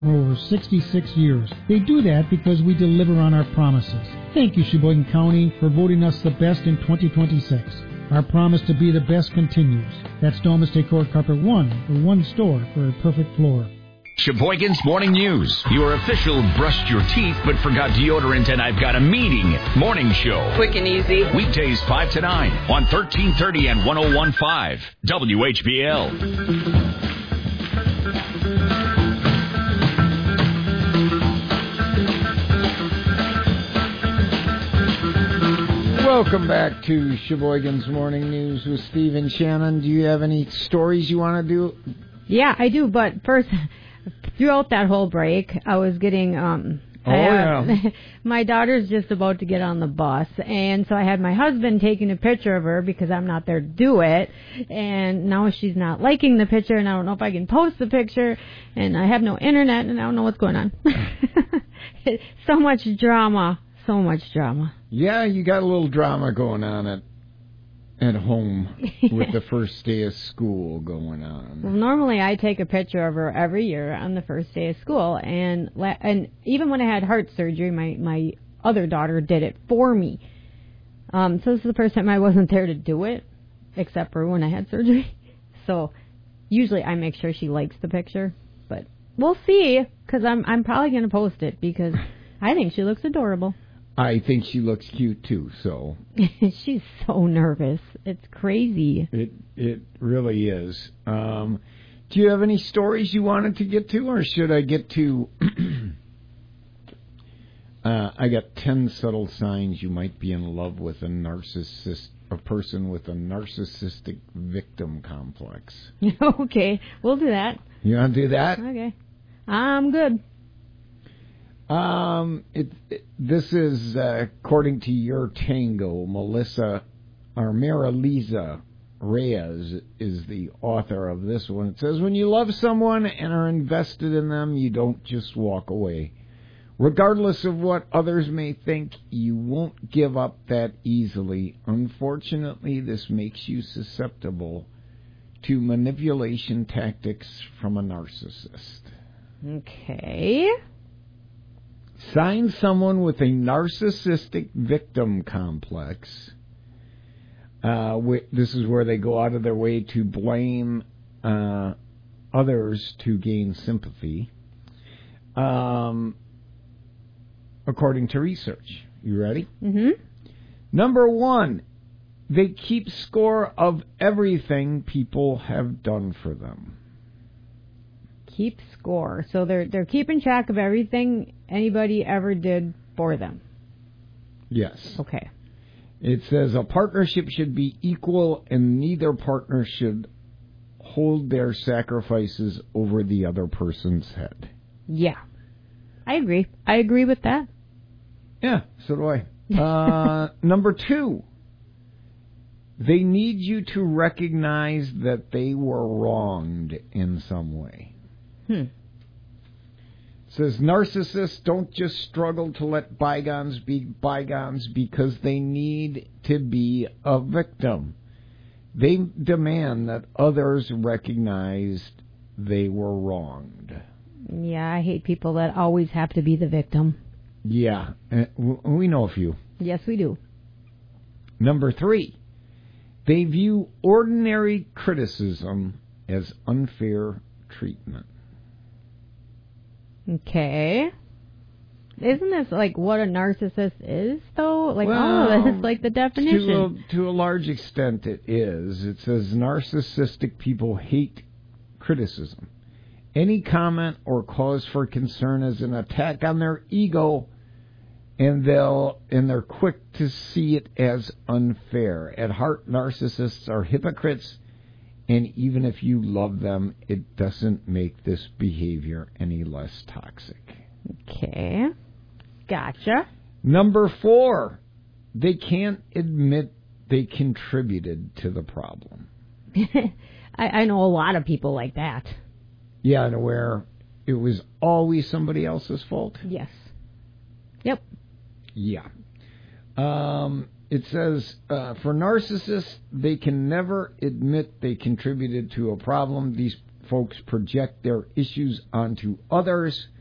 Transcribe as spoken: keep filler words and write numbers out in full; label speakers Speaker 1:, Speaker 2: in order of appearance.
Speaker 1: For over sixty-six years. They do that because we deliver on our promises. Thank you, Sheboygan County, for voting us the best in twenty twenty-six. Our promise to be the best continues. That's Domus Decor Carpet One, the one store for a perfect floor.
Speaker 2: Sheboygan's Morning News. Your official brushed your teeth but forgot deodorant and I've got a meeting morning show.
Speaker 3: Quick and easy.
Speaker 2: Weekdays five to nine on thirteen thirty and one oh one point five W H B L.
Speaker 4: Welcome back to Sheboygan's Morning News with Steve and Shannon. Do you have any stories you want to do?
Speaker 5: Yeah, I do. But first, throughout that whole break, I was getting... um.
Speaker 4: Oh, have, yeah.
Speaker 5: My daughter's just about to get on the bus, and so I had my husband taking a picture of her because I'm not there to do it, and now she's not liking the picture, and I don't know if I can post the picture, and I have no internet, and I don't know what's going on. So much drama. So much drama.
Speaker 4: Yeah, you got a little drama going on at at home with the first day of school going on.
Speaker 5: Well, normally I take a picture of her every year on the first day of school, and and even when I had heart surgery, my, my other daughter did it for me. Um, so this is the first time I wasn't there to do it, except for when I had surgery. So usually I make sure she likes the picture, but we'll see, because I'm, I'm probably going to post it, because I think she looks adorable.
Speaker 4: I think she looks cute, too, so...
Speaker 5: She's so nervous. It's crazy.
Speaker 4: It it really is. Um, do you have any stories you wanted to get to, or should I get to... uh, I got ten subtle signs you might be in love with a narcissist, a person with a narcissistic victim complex.
Speaker 5: Okay, we'll do that.
Speaker 4: You want to do that?
Speaker 5: Okay. I'm good.
Speaker 4: Um, it, it, this is, uh, according to Your Tango, Melissa, or Mara Lisa Reyes is the author of this one. It says, when you love someone and are invested in them, you don't just walk away. Regardless of what others may think, you won't give up that easily. Unfortunately, this makes you susceptible to manipulation tactics from a narcissist.
Speaker 5: Okay.
Speaker 4: Sign someone with a narcissistic victim complex. Uh, wh- this is where they go out of their way to blame uh, others to gain sympathy. Um, according to research. You ready?
Speaker 5: Mm-hmm.
Speaker 4: Number one, they keep score of everything people have done for them.
Speaker 5: Keep score. So they're they're keeping track of everything anybody ever did for them.
Speaker 4: Yes.
Speaker 5: Okay.
Speaker 4: It says a partnership should be equal and neither partner should hold their sacrifices over the other person's head.
Speaker 5: Yeah. I agree. I agree with that.
Speaker 4: Yeah, so do I. Uh, number two, they need you to recognize that they were wronged in some way.
Speaker 5: Hmm.
Speaker 4: It says narcissists don't just struggle to let bygones be bygones because they need to be a victim. They demand that others recognize they were wronged.
Speaker 5: Yeah, I hate people that always have to be the victim.
Speaker 4: Yeah, we know a few.
Speaker 5: Yes, we do.
Speaker 4: Number three, they view ordinary criticism as unfair treatment.
Speaker 5: Okay. Isn't this like what a narcissist is, though? Like,
Speaker 4: well,
Speaker 5: oh, that's like the definition.
Speaker 4: To a, to a large extent, it is. It says narcissistic people hate criticism. Any comment or cause for concern is an attack on their ego, and they'll and they're quick to see it as unfair. At heart, narcissists are hypocrites. And even if you love them, it doesn't make this behavior any less toxic.
Speaker 5: Okay. Gotcha.
Speaker 4: Number four, they can't admit they contributed to the problem.
Speaker 5: I, I know a lot of people like that.
Speaker 4: Yeah, and where it was always somebody else's fault?
Speaker 5: Yes. Yep.
Speaker 4: Yeah. Um... It says, uh, for narcissists, they can never admit they contributed to a problem. These folks project their issues onto others